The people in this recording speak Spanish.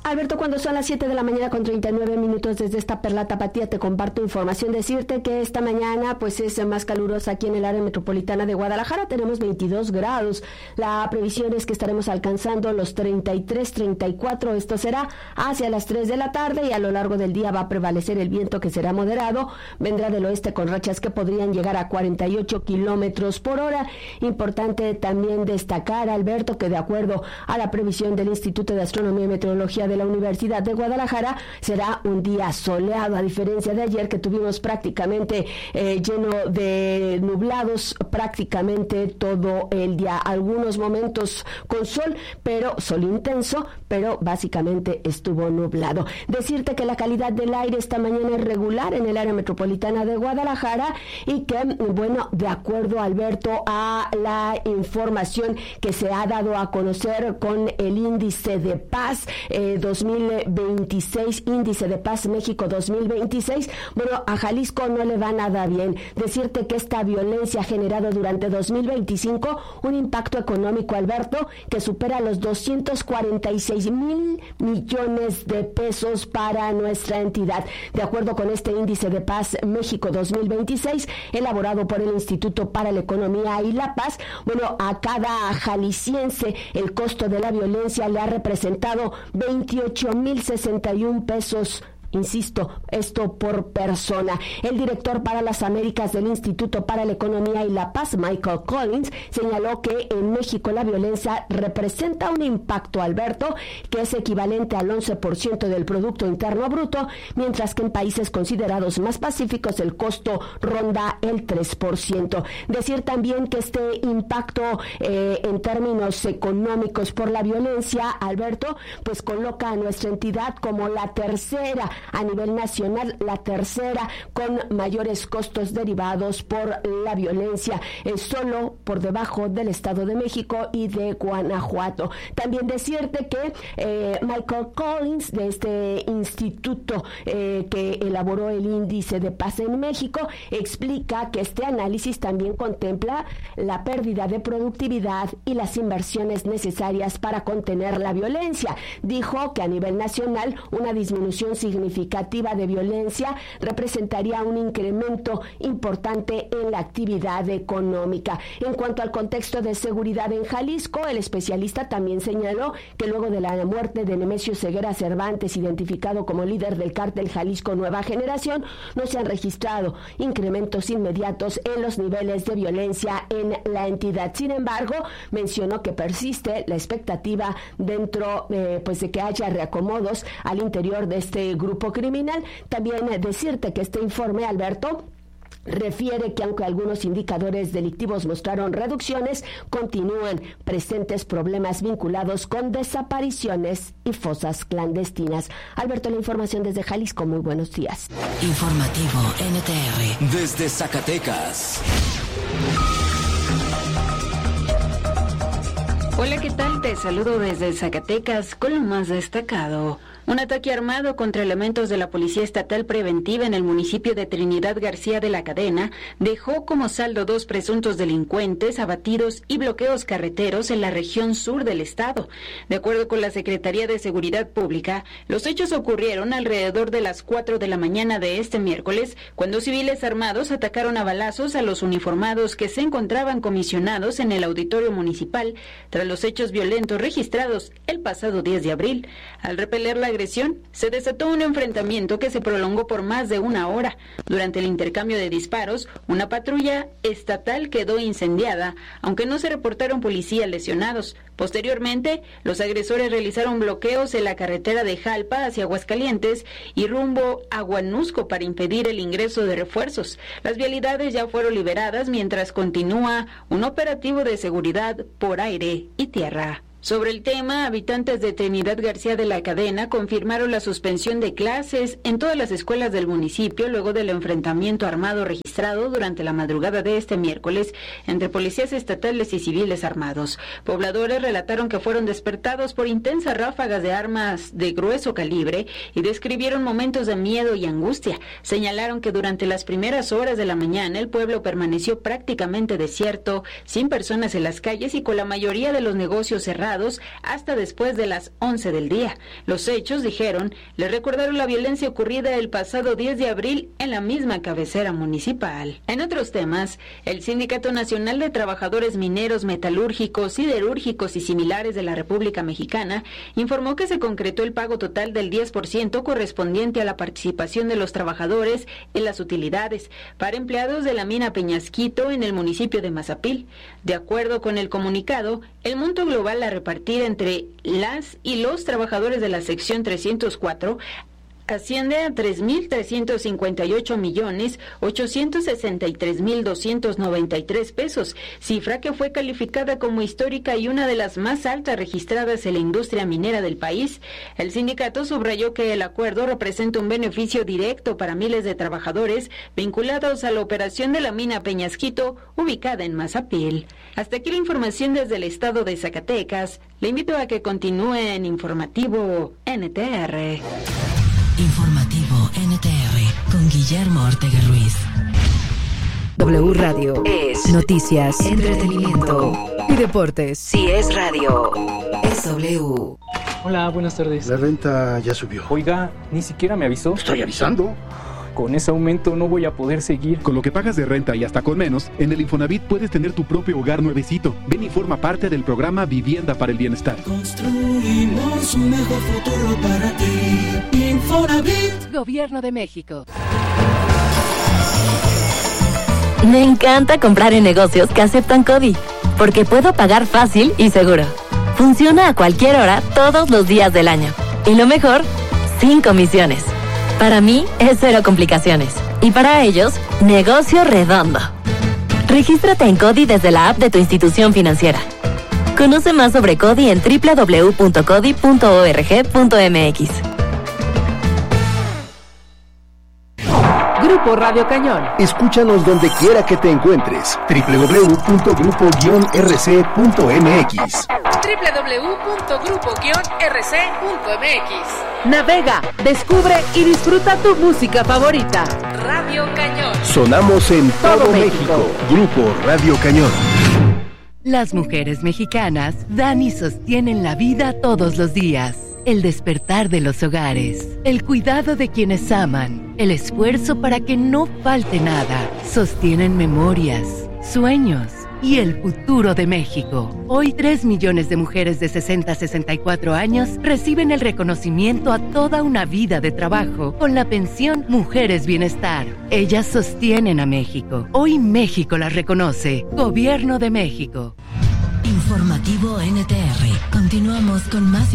Alberto, cuando son las 7 de la mañana con 39 minutos desde esta Perla Tapatía, te comparto información. Decirte que esta mañana pues es más calurosa aquí en el área metropolitana de Guadalajara. Tenemos 22 grados. La previsión es que estaremos alcanzando los 33, 34. Esto será hacia las 3 de la tarde y a lo largo del día va a prevalecer el viento, que será moderado. Vendrá del oeste con rachas que podrían llegar a 48 kilómetros por hora. Importante también destacar, Alberto, que de acuerdo a la previsión del Instituto de Astronomía y Meteorología de la Universidad de Guadalajara, será un día soleado, a diferencia de ayer, que tuvimos prácticamente lleno de nublados prácticamente todo el día. Algunos momentos con sol, pero sol intenso, pero básicamente estuvo nublado. Decirte que la calidad del aire esta mañana es regular en el área metropolitana de Guadalajara y que, bueno, de acuerdo, Alberto, a la información que se ha dado a conocer con el índice de paz 2026, índice de paz México 2026, bueno, a Jalisco no le va nada bien. Decirte que esta violencia ha generado durante 2025 un impacto económico, Alberto, que supera los 246,000 millones de pesos para nuestra entidad. De acuerdo con este índice de paz México 2026, elaborado por el Instituto para la Economía y la Paz, bueno, a cada jalisciense el costo de la violencia le ha representado 28,061 pesos. Insisto, esto por persona. El director para las Américas del Instituto para la Economía y la Paz, Michael Collins, señaló que en México la violencia representa un impacto, Alberto, que es equivalente al 11% del Producto Interno Bruto, mientras que en países considerados más pacíficos el costo ronda el 3%. Decir también que este impacto en términos económicos por la violencia, Alberto, pues coloca a nuestra entidad como la tercera a nivel nacional, la tercera con mayores costos derivados por la violencia, solo por debajo del Estado de México y de Guanajuato. También decirte que Michael Collins, de este instituto que elaboró el índice de paz en México, explica que este análisis también contempla la pérdida de productividad y las inversiones necesarias para contener la violencia. Dijo que a nivel nacional una disminución significativa de violencia representaría un incremento importante en la actividad económica. En cuanto al contexto de seguridad en Jalisco, el especialista también señaló que luego de la muerte de Nemesio Ceguera Cervantes, identificado como líder del cártel Jalisco Nueva Generación, no se han registrado incrementos inmediatos en los niveles de violencia en la entidad. Sin embargo, mencionó que persiste la expectativa dentro pues de que haya reacomodos al interior de este grupo criminal. También decirte que este informe, Alberto, refiere que aunque algunos indicadores delictivos mostraron reducciones, continúan presentes problemas vinculados con desapariciones y fosas clandestinas. Alberto, la información desde Jalisco. Muy buenos días. Informativo NTR. Desde Zacatecas. Hola, ¿qué tal? Te saludo desde Zacatecas con lo más destacado. Un ataque armado contra elementos de la Policía Estatal Preventiva en el municipio de Trinidad García de la Cadena dejó como saldo 2 presuntos delincuentes abatidos y bloqueos carreteros en la región sur del estado. De acuerdo con la Secretaría de Seguridad Pública, los hechos ocurrieron alrededor de las 4 de la mañana de este miércoles, cuando civiles armados atacaron a balazos a los uniformados que se encontraban comisionados en el auditorio municipal tras los hechos violentos registrados el pasado 10 de abril. Al repeler la agresión, se desató un enfrentamiento que se prolongó por más de 1 hora. Durante el intercambio de disparos, una patrulla estatal quedó incendiada, aunque no se reportaron policías lesionados. Posteriormente, los agresores realizaron bloqueos en la carretera de Jalpa hacia Aguascalientes y rumbo a Huanusco para impedir el ingreso de refuerzos. Las vialidades ya fueron liberadas mientras continúa un operativo de seguridad por aire y tierra. Sobre el tema, habitantes de Trinidad García de la Cadena confirmaron la suspensión de clases en todas las escuelas del municipio luego del enfrentamiento armado registrado durante la madrugada de este miércoles entre policías estatales y civiles armados. Pobladores relataron que fueron despertados por intensas ráfagas de armas de grueso calibre y describieron momentos de miedo y angustia. Señalaron que durante las primeras horas de la mañana el pueblo permaneció prácticamente desierto, sin personas en las calles y con la mayoría de los negocios cerrados trasladados hasta después de las 11 del día. Los hechos, dijeron, le recordaron la violencia ocurrida el pasado 10 de abril en la misma cabecera municipal. En otros temas, el Sindicato Nacional de Trabajadores Mineros, Metalúrgicos, Siderúrgicos y similares de la República Mexicana informó que se concretó el pago total del 10% correspondiente a la participación de los trabajadores en las utilidades para empleados de la mina Peñasquito en el municipio de Mazapil. De acuerdo con el comunicado, el monto global a repartir entre las y los trabajadores de la sección 304 asciende a 3.358.863.293 pesos, cifra que fue calificada como histórica y una de las más altas registradas en la industria minera del país. El sindicato subrayó que el acuerdo representa un beneficio directo para miles de trabajadores vinculados a la operación de la mina Peñasquito, ubicada en Mazapil. Hasta aquí la información desde el estado de Zacatecas. Le invito a que continúe en Informativo NTR. Informativo NTR con Guillermo Ortega Ruiz. W Radio es noticias, entretenimiento y deportes. Si es radio, es W. Hola, buenas tardes. La renta ya subió. Oiga, ni siquiera me avisó. Estoy avisando. Con ese aumento no voy a poder seguir. Con lo que pagas de renta y hasta con menos, en el Infonavit puedes tener tu propio hogar nuevecito. Ven y forma parte del programa Vivienda para el Bienestar. Construimos un mejor futuro para ti. Infonavit. Gobierno de México. Me encanta comprar en negocios que aceptan CODI, porque puedo pagar fácil y seguro. Funciona a cualquier hora, todos los días del año. Y lo mejor, sin comisiones. Para mí es cero complicaciones. Y para ellos, negocio redondo. Regístrate en CODI desde la app de tu institución financiera. Conoce más sobre CODI en www.codi.org.mx. Grupo Radio Cañón. Escúchanos donde quiera que te encuentres. www.grupo-rc.mx. www.grupo-rc.mx. Navega, descubre y disfruta tu música favorita. Radio Cañón. Sonamos en todo México. Grupo Radio Cañón. Las mujeres mexicanas dan y sostienen la vida todos los días. El despertar de los hogares, el cuidado de quienes aman, el esfuerzo para que no falte nada, sostienen memorias, sueños y el futuro de México. Hoy 3 millones de mujeres de 60 a 64 años reciben el reconocimiento a toda una vida de trabajo con la pensión Mujeres Bienestar. Ellas sostienen a México. Hoy México las reconoce. Gobierno de México. Informativo NTR. Continuamos con más